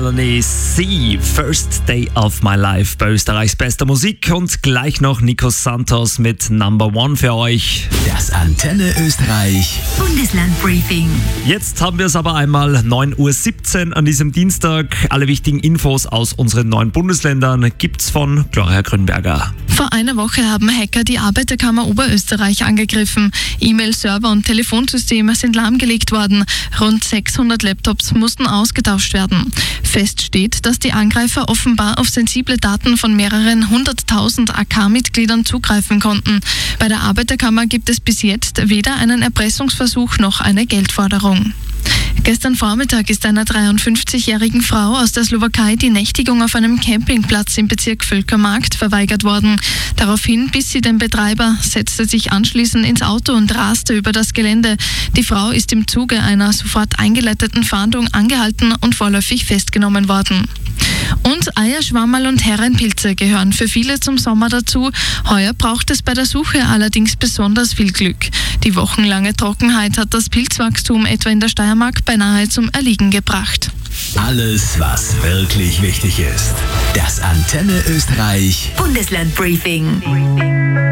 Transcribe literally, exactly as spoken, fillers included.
Melanie C. First Day of My Life bei Österreichs bester Musik und gleich noch Nico Santos mit Number One für euch. Das Antenne Österreich Bundeslandbriefing. Jetzt haben wir es aber einmal neun Uhr siebzehn an diesem Dienstag. Alle wichtigen Infos aus unseren neuen Bundesländern gibt's von Gloria Grünberger. Vor einer Woche haben Hacker die Arbeiterkammer Oberösterreich angegriffen. E-Mail-Server und Telefonsysteme sind lahmgelegt worden. Rund sechshundert Laptops mussten ausgetauscht werden. Fest steht, dass die Angreifer offenbar auf sensible Daten von mehreren hunderttausend A K-Mitgliedern zugreifen konnten. Bei der Arbeiterkammer gibt es bis jetzt weder einen Erpressungsversuch noch eine Geldforderung. Gestern Vormittag ist einer dreiundfünfzigjährigen Frau aus der Slowakei die Nächtigung auf einem Campingplatz im Bezirk Völkermarkt verweigert worden. Daraufhin biss sie den Betreiber, setzte sich anschließend ins Auto und raste über das Gelände. Die Frau ist im Zuge einer sofort eingeleiteten Fahndung angehalten und vorläufig festgenommen worden. Und Eierschwammerl und Herrenpilze gehören für viele zum Sommer dazu. Heuer braucht es bei der Suche allerdings besonders viel Glück. Die wochenlange Trockenheit hat das Pilzwachstum etwa in der Steiermark beinahe zum Erliegen gebracht. Alles, was wirklich wichtig ist. Das Antenne Österreich Bundeslandbriefing.